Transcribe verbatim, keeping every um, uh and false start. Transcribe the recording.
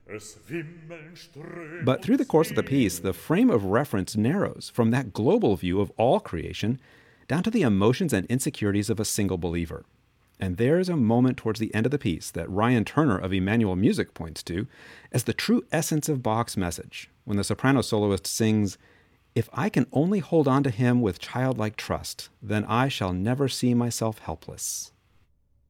But through the course of the piece, the frame of reference narrows from that global view of all creation down to the emotions and insecurities of a single believer. And there's a moment towards the end of the piece that Ryan Turner of Emmanuel Music points to as the true essence of Bach's message, when the soprano soloist sings, "If I can only hold on to him with childlike trust, then I shall never see myself helpless."